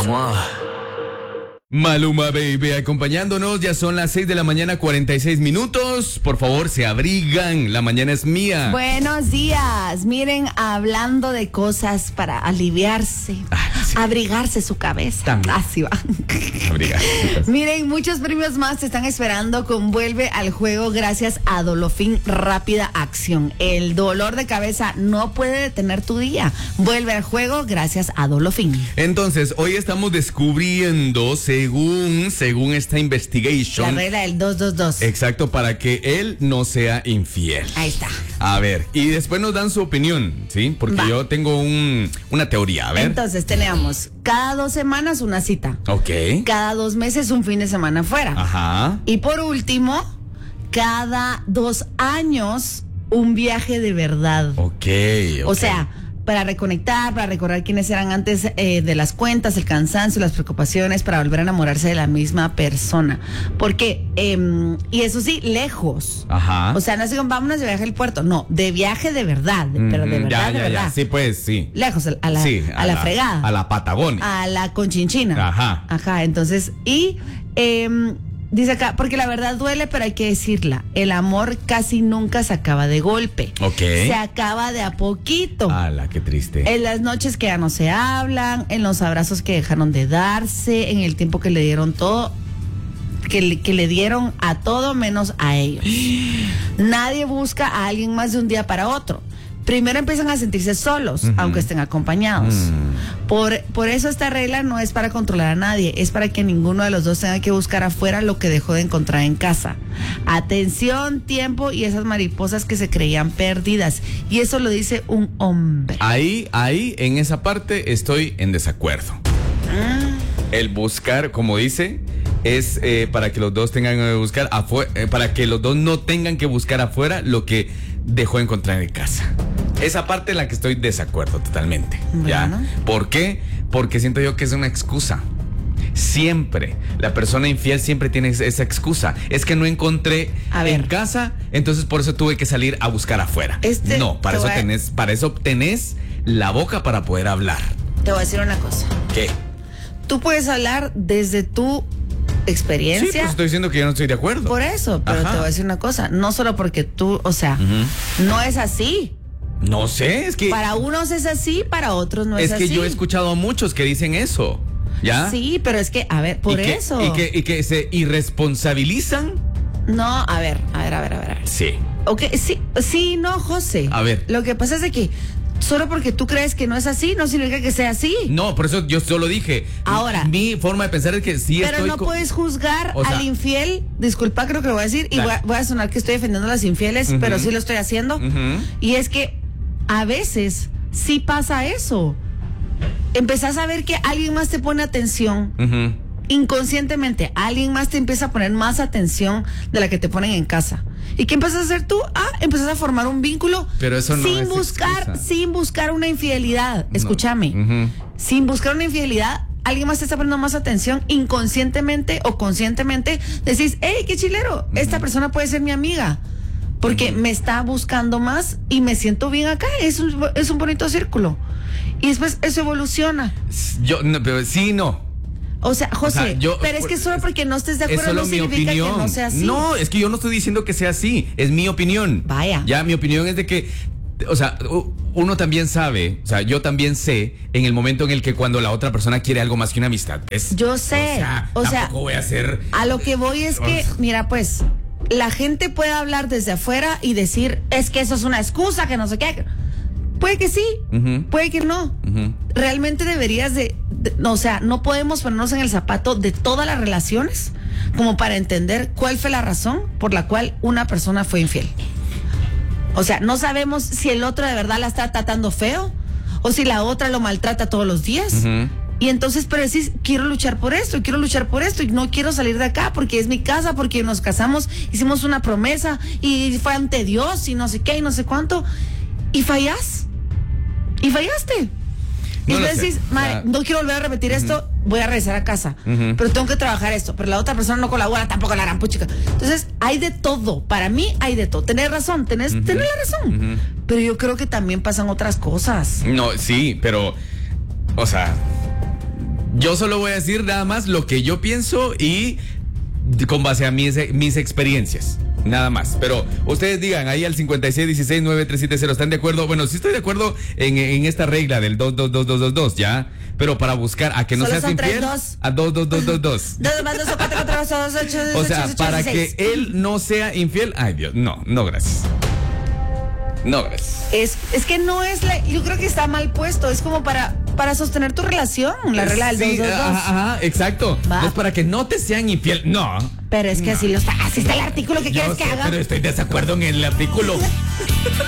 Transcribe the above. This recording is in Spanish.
Maluma Baby acompañándonos, ya son las 6 de la mañana 46 minutos, por favor se abrigan, la mañana es mía. Buenos días, miren, hablando de cosas para aliviarse, sí. Abrigarse su cabeza. También. Así va. Abrigarse. Miren, muchos premios más te están esperando con Vuelve al Juego gracias a Dolofin Rápida Acción. El dolor de cabeza no puede detener tu día. Vuelve al juego gracias a Dolofin. Entonces, hoy estamos descubriendo, según esta investigation, La regla del 222. exacto, para que él no sea infiel. Ahí está. A ver, y después nos dan su opinión, ¿sí? Porque Va. yo tengo una teoría, a ver. Entonces tenemos cada 2 semanas una cita. Ok. Cada 2 meses un fin de semana fuera. Ajá. Y por último, cada 2 años un viaje de verdad. Ok. O sea, para reconectar, para recordar quiénes eran antes de las cuentas, el cansancio, las preocupaciones, para volver a enamorarse de la misma persona. Porque, y eso sí, lejos. Ajá. O sea, no es como vámonos de viaje al puerto, no, de viaje de verdad, pero de verdad, de verdad. Sí, pues, sí. Lejos, a la fregada. A la Patagonia. A la Conchinchina. Ajá. Ajá, entonces, y dice acá, porque la verdad duele, pero hay que decirla. El amor casi nunca se acaba de golpe. Ok. Se acaba de a poquito. ¡Hala, qué triste! En las noches que ya no se hablan, en los abrazos que dejaron de darse, en el tiempo que le dieron todo, que le dieron a todo menos a ellos. Nadie busca a alguien más de un día para otro. Primero empiezan a sentirse solos, aunque estén acompañados. Por eso esta regla no es para controlar a nadie, es para que ninguno de los dos tenga que buscar afuera lo que dejó de encontrar en casa. Atención, tiempo y esas mariposas que se creían perdidas. Y eso lo dice un hombre. Ahí, en esa parte estoy en desacuerdo. El buscar, como dice, es para que los dos tengan que buscar afuera, para que los dos no tengan que buscar afuera lo que dejó de encontrar en casa. Esa parte en la que estoy desacuerdo totalmente. Bueno. ¿Ya? ¿Por qué? Porque siento yo que es una excusa. Siempre, la persona infiel siempre tiene esa excusa. Es que no encontré en casa, entonces por eso tuve que salir a buscar afuera. No, para eso tenés la boca para poder hablar. Te voy a decir una cosa. ¿Qué? Tú puedes hablar desde tu experiencia. Sí, pues estoy diciendo que yo no estoy de acuerdo. Por eso, pero te voy a decir una cosa. No solo porque tú, o sea, no es así. No sé, es que... Para unos es así, para otros no es así. Es que yo he escuchado a muchos que dicen eso. ¿Ya? Sí, pero es que, a ver, por eso. Y que se irresponsabilizan. No, a ver. Sí. Ok, sí, no, José. A ver. Lo que pasa es de que solo porque tú crees que no es así, no significa que sea así. No, por eso yo solo dije. Ahora. Mi forma de pensar es que sí pero estoy... no puedes juzgar o sea, al infiel. Disculpa, creo que lo voy a decir. Y voy a sonar que estoy defendiendo a las infieles, pero sí lo estoy haciendo. Y es que a veces sí pasa eso. Empezás a ver que alguien más te pone atención. Inconscientemente, alguien más te empieza a poner más atención de la que te ponen en casa. ¿Y qué empiezas a hacer tú? Empiezas a formar un vínculo. Pero eso no es excusa. Sin buscar una infidelidad. Escúchame. Sin buscar una infidelidad, alguien más te está poniendo más atención. Inconscientemente o conscientemente decís, hey, qué chilero, esta persona puede ser mi amiga. Porque me está buscando más y me siento bien acá. Es un bonito círculo. Y después eso evoluciona. Pero sí, no. O sea, José, pero es que solo porque no estés de acuerdo no significa que no sea así. No, es que yo no estoy diciendo que sea así. Es mi opinión. Vaya. Ya, mi opinión es de que, o sea, uno también sabe, o sea, yo también sé en el momento en el que cuando la otra persona quiere algo más que una amistad. Yo sé. O sea, tampoco voy a hacer... A lo que voy es que, mira, pues, la gente puede hablar desde afuera y decir, es que eso es una excusa, que no sé qué. Puede que sí, puede que no. Realmente deberías o sea, no podemos ponernos en el zapato de todas las relaciones como para entender cuál fue la razón por la cual una persona fue infiel. O sea, no sabemos si el otro de verdad la está tratando feo o si la otra lo maltrata todos los días. Y entonces, pero decís, quiero luchar por esto y no quiero salir de acá porque es mi casa, porque nos casamos, hicimos una promesa y fue ante Dios y no sé qué y no sé cuánto. Y fallas. Y fallaste. Y tú decís, madre, no quiero volver a repetir esto, voy a regresar a casa. Pero tengo que trabajar esto. Pero la otra persona no colabora, tampoco la gran puchica. Entonces, hay de todo. Para mí, hay de todo. Tenés razón, tenés la razón. Pero yo creo que también pasan otras cosas. No, sí, pero, o sea, Yo solo voy a decir nada más lo que yo pienso y con base a mis experiencias. Nada más. Pero ustedes digan ahí al 56169370. ¿Están de acuerdo? Bueno, sí estoy de acuerdo en esta regla del 22222, ¿ya? Pero para buscar a que no Solo seas son infiel, 2. a 2222. 2 más 2 4 4 2 8 O sea, para que él no sea infiel. Ay, Dios, no gracias. No, gracias. Es que no es yo creo que está mal puesto. Es como para sostener tu relación. La regla del 222. Ajá, exacto. Va. No es para que no te sean infiel. No. Pero es que así está el artículo que quieres que haga. Pero estoy de desacuerdo en el artículo.